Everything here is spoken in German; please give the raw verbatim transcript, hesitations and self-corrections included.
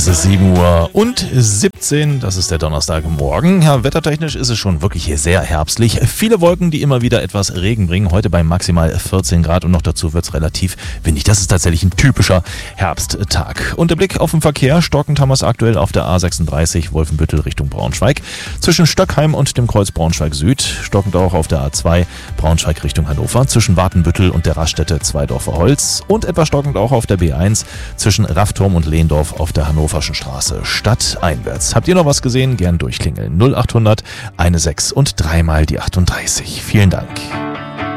Es ist sieben Uhr und siebzehn, das ist der Donnerstagmorgen. Ja, wettertechnisch ist es schon wirklich hier sehr herbstlich. Viele Wolken, die immer wieder etwas Regen bringen. Heute bei maximal vierzehn Grad und noch dazu wird es relativ windig. Das ist tatsächlich ein typischer Herbsttag. Und der Blick auf den Verkehr. Stockend haben wir es aktuell auf der A sechsunddreißig Wolfenbüttel Richtung Braunschweig. Zwischen Stöckheim und dem Kreuz Braunschweig Süd. Stockend auch auf der A zwei Braunschweig Richtung Hannover. Zwischen Wartenbüttel und der Raststätte Zweidorfer Holz. Und etwas stockend auch auf der B eins zwischen Raffturm und Lehndorf auf der Hannoverschen Straße stadteinwärts. Habt ihr noch was gesehen? Gern durchklingeln. null achthundert sechzehn und dreimal die achtunddreißig. Vielen Dank.